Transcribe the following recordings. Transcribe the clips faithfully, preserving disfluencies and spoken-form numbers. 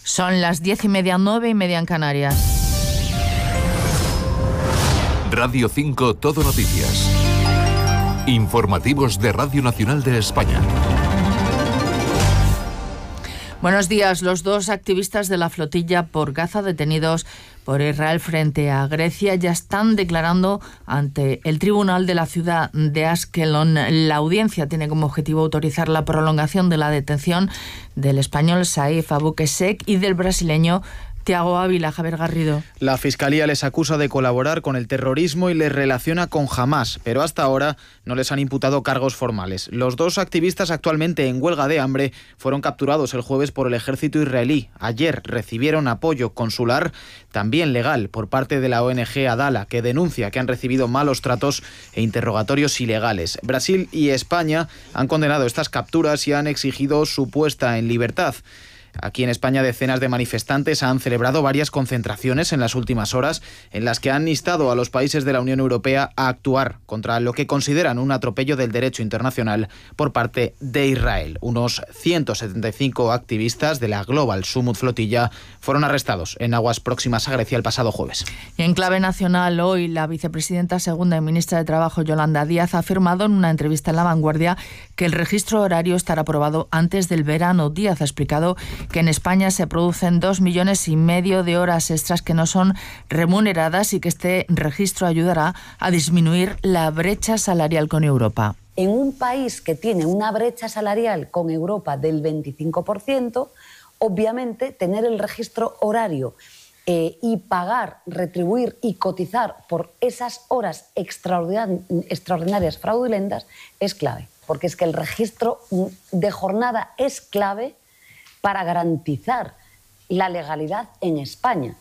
Son las diez y media, nueve y media en Canarias. Radio cinco Todo Noticias. Informativos de Radio Nacional de España. Buenos días. Los dos activistas de la flotilla por Gaza detenidos por Israel frente a Grecia ya están declarando ante el tribunal de la ciudad de Askelon. La audiencia tiene como objetivo autorizar la prolongación de la detención del español Saif Abou-Qessek y del brasileño Thiago Ávila. Javier Garrido. La Fiscalía les acusa de colaborar con el terrorismo y les relaciona con Hamás, pero hasta ahora no les han imputado cargos formales. Los dos activistas, actualmente en huelga de hambre, fueron capturados el jueves por el ejército israelí. Ayer recibieron apoyo consular, también legal, por parte de la O N G Adala, que denuncia que han recibido malos tratos e interrogatorios ilegales. Brasil y España han condenado estas capturas y han exigido su puesta en libertad. Aquí en España, decenas de manifestantes han celebrado varias concentraciones en las últimas horas en las que han instado a los países de la Unión Europea a actuar contra lo que consideran un atropello del derecho internacional por parte de Israel. Unos ciento setenta y cinco activistas de la Global Summit Flotilla fueron arrestados en aguas próximas a Grecia el pasado jueves. Y en clave nacional, hoy la vicepresidenta segunda y ministra de Trabajo, Yolanda Díaz, ha afirmado en una entrevista en La Vanguardia que el registro horario estará aprobado antes del verano. Díaz ha explicado que en España se producen dos millones y medio de horas extras que no son remuneradas y que este registro ayudará a disminuir la brecha salarial con Europa. En un país que tiene una brecha salarial con Europa del veinticinco por ciento, obviamente tener el registro horario eh, y pagar, retribuir y cotizar por esas horas extraordinarias fraudulentas es clave, porque es que el registro de jornada es clave para garantizar la legalidad en España.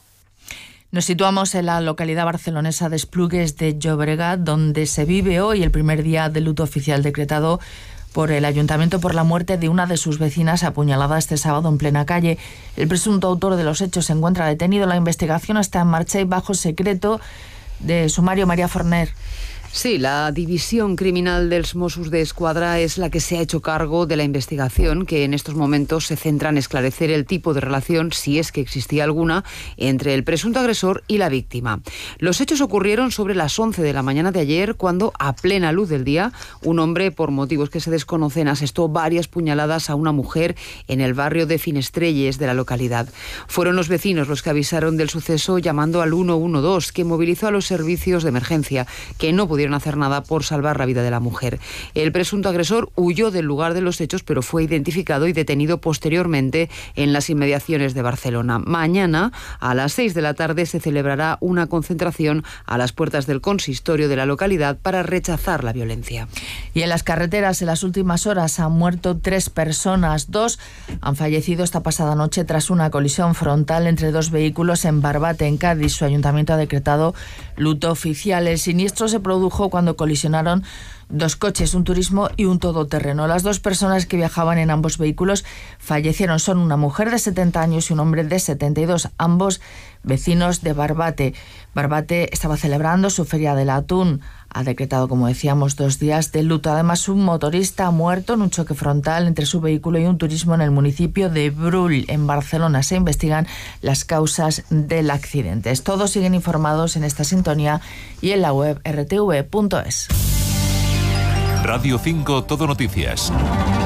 Nos situamos en la localidad barcelonesa de Esplugues de Llobregat, donde se vive hoy el primer día de luto oficial decretado por el Ayuntamiento por la muerte de una de sus vecinas apuñalada este sábado en plena calle. El presunto autor de los hechos se encuentra detenido. La investigación está en marcha y bajo secreto de sumario. María Forner. Sí, la División Criminal dels Mossos d'Esquadra es la que se ha hecho cargo de la investigación, que en estos momentos se centra en esclarecer el tipo de relación, si es que existía alguna, entre el presunto agresor y la víctima. Los hechos ocurrieron sobre las once de la mañana de ayer, cuando, a plena luz del día, un hombre, por motivos que se desconocen, asestó varias puñaladas a una mujer en el barrio de Finestrelles de la localidad. Fueron los vecinos los que avisaron del suceso llamando al ciento doce, que movilizó a los servicios de emergencia, que no pudieron hacer nada por salvar la vida de la mujer. El presunto agresor huyó del lugar de los hechos, pero fue identificado y detenido posteriormente en las inmediaciones de Barcelona. Mañana, a las seis de la tarde, se celebrará una concentración a las puertas del consistorio de la localidad para rechazar la violencia. Y en las carreteras, en las últimas horas, han muerto tres personas. Dos han fallecido esta pasada noche tras una colisión frontal entre dos vehículos en Barbate, en Cádiz. Su ayuntamiento ha decretado luto oficial. El siniestro se produjo cuando colisionaron dos coches, un turismo y un todoterreno. Las dos personas que viajaban en ambos vehículos fallecieron. Son una mujer de setenta años y un hombre de setenta y dos, ambos vecinos de Barbate. Barbate estaba celebrando su Feria del Atún. Ha decretado, como decíamos, dos días de luto. Además, un motorista ha muerto en un choque frontal entre su vehículo y un turismo en el municipio de Brull, en Barcelona. Se investigan las causas del accidente. Todos siguen informados en esta sintonía y en la web erre te ve punto es. Radio cinco Todo Noticias.